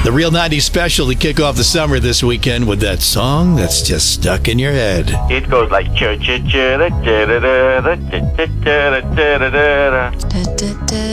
The Real 90s special to kick off the summer this weekend with that song that's just stuck in your head. It goes like cha cha cha da da da da da da da da da da.